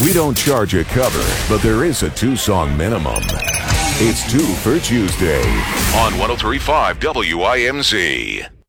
We don't charge a cover, but there is a 2-song minimum. It's 2 for Tuesday on 103.5 WIMZ.